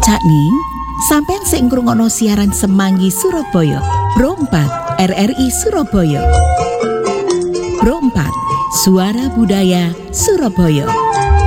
Cakning, sampeyan sing ngrungokno siaran Semanggi Surabaya, Pro 4 RRI Surabaya. Pro 4 Suara Budaya Surabaya.